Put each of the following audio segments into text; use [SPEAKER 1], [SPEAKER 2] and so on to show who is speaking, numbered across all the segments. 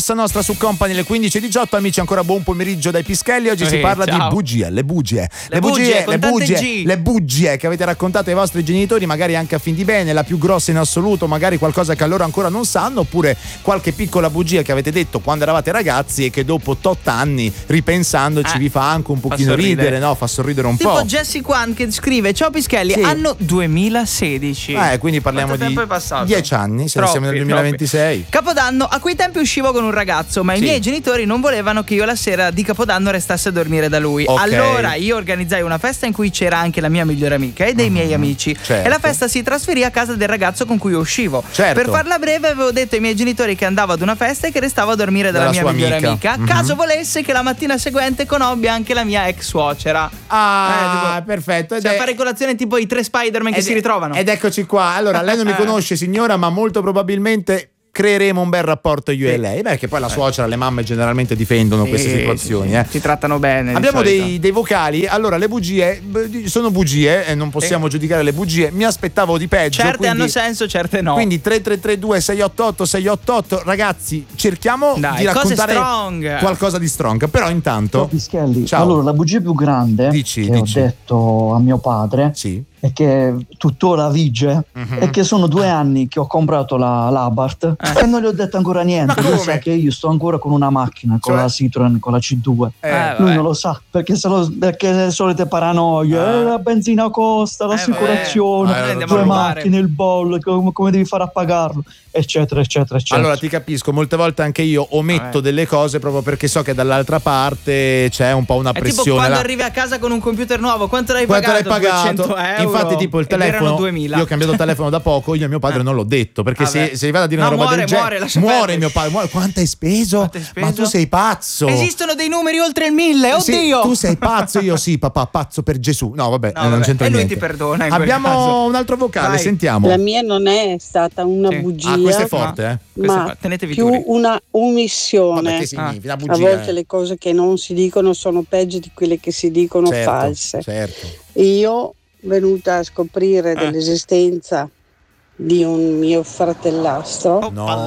[SPEAKER 1] nostra su Company le 15:18. Amici, ancora buon pomeriggio dai Pischelli. Oggi si parla di bugie, le bugie che avete raccontato ai vostri genitori, magari anche a fin di bene, la più grossa in assoluto, magari qualcosa che loro ancora non sanno, oppure qualche piccola bugia che avete detto quando eravate ragazzi e che dopo 8 anni ripensandoci vi fa anche un pochino ridere, no? Fa sorridere un po'.
[SPEAKER 2] Tipo Jessie Kwan che scrive: ciao Pischelli, anno 2016.
[SPEAKER 1] Quindi parliamo di 10 anni, se siamo nel 2026.
[SPEAKER 2] Capodanno, a quei tempi uscivo con un ragazzo, ma i miei genitori non volevano che io la sera di Capodanno restasse a dormire da lui. Allora io organizzai una festa in cui c'era anche la mia migliore amica e dei miei amici. E la festa si trasferì a casa del ragazzo con cui uscivo. Per farla breve, avevo detto ai miei genitori che andavo ad una festa e che restavo a dormire dalla mia migliore amica. Caso volesse che la mattina seguente conobbi anche la mia ex suocera.
[SPEAKER 1] Perfetto.
[SPEAKER 2] Cioè, fare colazione tipo i 3 Spider-Man che si ritrovano.
[SPEAKER 1] Ed eccoci qua. Allora, lei non mi conosce, signora, ma molto probabilmente creeremo un bel rapporto io e lei, perché poi la suocera, le mamme generalmente difendono queste situazioni.
[SPEAKER 2] Si trattano bene.
[SPEAKER 1] Abbiamo dei vocali. Allora, le bugie sono bugie e non possiamo giudicare le bugie. Mi aspettavo di peggio.
[SPEAKER 2] Certe hanno senso, certe no.
[SPEAKER 1] Quindi 3332 688 688. Ragazzi, cerchiamo di raccontare qualcosa di strong. Però intanto,
[SPEAKER 3] ciao Pischelli. Allora, la bugia più grande ho detto a mio padre e che tuttora vige è che sono 2 anni che ho comprato l'Abarth e non gli ho detto ancora niente. Lui sa che io sto ancora con una macchina, con la Citroen, con la C2. Lui non lo sa perché le solite paranoie, la benzina costa, l'assicurazione, 2 macchine, il bollo, come devi fare a pagarlo, eccetera eccetera eccetera.
[SPEAKER 1] Allora ti capisco, molte volte anche io ometto delle cose proprio perché so che dall'altra parte c'è un po' una pressione.
[SPEAKER 2] Tipo quando arrivi a casa con un computer nuovo, quanto l'hai pagato?
[SPEAKER 1] 200 euro. Infatti tipo il telefono,
[SPEAKER 2] 2000.
[SPEAKER 1] io ho cambiato il telefono da poco, io a mio padre non l'ho detto perché se gli vado a dire una roba del genere muore mio padre. Quanto hai speso? Ma tu sei pazzo.
[SPEAKER 2] Esistono dei numeri oltre il 1000, oddio.
[SPEAKER 1] Tu sei pazzo, io sì papà, pazzo per Gesù. No vabbè, non c'entra niente. E
[SPEAKER 2] lui ti perdona.
[SPEAKER 1] Abbiamo un altro vocale, sentiamo.
[SPEAKER 4] La mia non è stata una bugia.
[SPEAKER 1] Questo è forte,
[SPEAKER 4] ma più una omissione.
[SPEAKER 1] Che significa bugia?
[SPEAKER 4] A volte le cose che non si dicono sono peggio di quelle che si dicono false. Io, venuta a scoprire dell'esistenza di un mio fratellastro,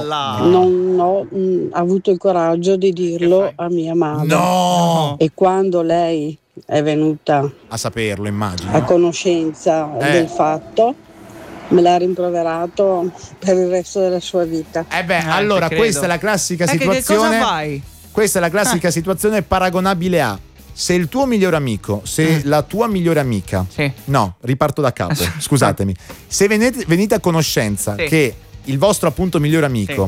[SPEAKER 4] non ho avuto il coraggio di dirlo a mia madre. E quando lei è venuta
[SPEAKER 1] a saperlo, immagino,
[SPEAKER 4] a conoscenza del fatto, me l'ha rimproverato per il resto della sua vita.
[SPEAKER 1] Allora questa è la classica situazione.
[SPEAKER 2] Che cosa fai?
[SPEAKER 1] Questa è la classica situazione paragonabile a: se il tuo migliore amico, se la tua migliore amica, no, riparto da capo, scusatemi, se venite a conoscenza che il vostro appunto migliore amico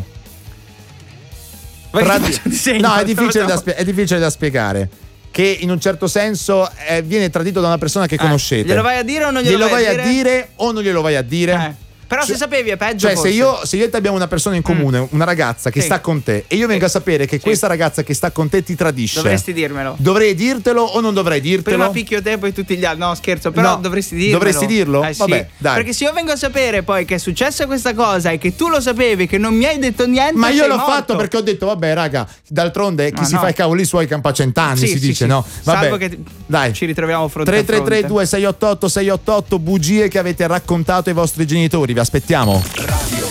[SPEAKER 1] è difficile da spiegare, che in un certo senso viene tradito da una persona che conoscete.
[SPEAKER 2] Glielo vai a dire o non glielo vai a dire?
[SPEAKER 1] O non glielo vai a dire?
[SPEAKER 2] Però se sapevi è peggio.
[SPEAKER 1] Cioè, se io e te abbiamo una persona in comune, una ragazza che sta con te, e io vengo a sapere che questa ragazza che sta con te ti tradisce,
[SPEAKER 2] dovresti dirmelo.
[SPEAKER 1] Dovrei dirtelo o non dovrei dirtelo?
[SPEAKER 2] Prima picchio te, poi tutti gli altri. No, scherzo, però dovresti dirlo.
[SPEAKER 1] Dovresti dirlo? Vabbè, dai.
[SPEAKER 2] Perché se io vengo a sapere poi che è successa questa cosa e che tu lo sapevi, che non mi hai detto niente,
[SPEAKER 1] ma io l'ho
[SPEAKER 2] morto.
[SPEAKER 1] Fatto perché ho detto, vabbè, raga, d'altronde chi si fa i cavoli suoi campa 100 anni, si dice, no? Vabbè,
[SPEAKER 2] salvo che
[SPEAKER 1] dai,
[SPEAKER 2] ci ritroviamo fronte a fronte.
[SPEAKER 1] 3332 688 688, bugie che avete raccontato ai vostri genitori, vi aspettiamo.